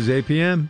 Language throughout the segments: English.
is APM.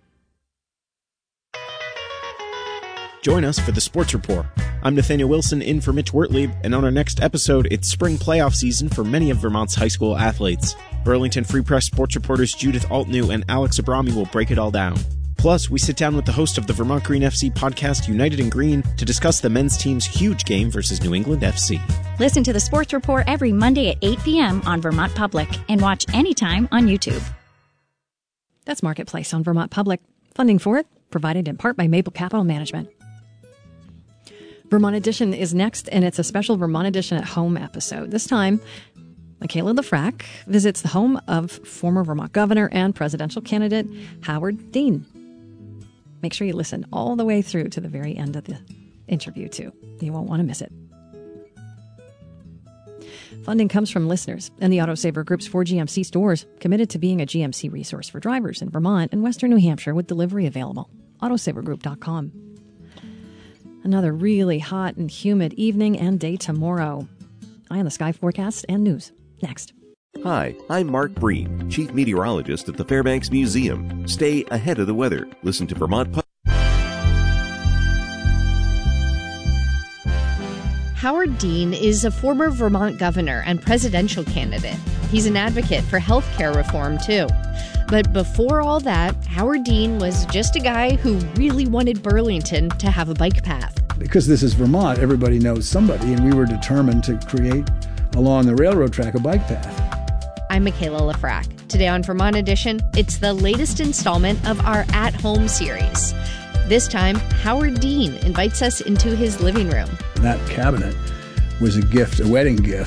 Join us for the Sports Report. I'm Nathaniel Wilson in for Mitch Wertlieb, and on our next episode, it's spring playoff season for many of Vermont's high school athletes. Burlington Free Press sports reporters Judith Altnew and Alex Abrami will break it all down. Plus, we sit down with the host of the Vermont Green FC podcast, United in Green, to discuss the men's team's huge game versus New England FC. Listen to the Sports Report every Monday at 8 p.m. on Vermont Public and watch anytime on YouTube. That's Marketplace on Vermont Public. Funding for it provided in part by Maple Capital Management. Vermont Edition is next, and it's a special Vermont Edition at Home episode. This time, Michaela LeFrak visits the home of former Vermont governor and presidential candidate Howard Dean. Make sure you listen all the way through to the very end of the interview, too. You won't want to miss it. Funding comes from listeners and the Autosaver Group's 4 GMC stores, committed to being a GMC resource for drivers in Vermont and Western New Hampshire with delivery available. Autosavergroup.com. Another really hot and humid evening and day tomorrow. Eye on the sky forecast and news. Next. Hi, I'm Mark Breen, Chief Meteorologist at the Fairbanks Museum. Stay ahead of the weather. Listen to Vermont Howard Dean is a former Vermont governor and presidential candidate. He's an advocate for health care reform, too. But before all that, Howard Dean was just a guy who really wanted Burlington to have a bike path. Because this is Vermont, everybody knows somebody, and we were determined to create along the railroad track a bike path. I'm Michaela LeFrak. Today on Vermont Edition, it's the latest installment of our At Home series. This time, Howard Dean invites us into his living room. That cabinet was a gift, a wedding gift.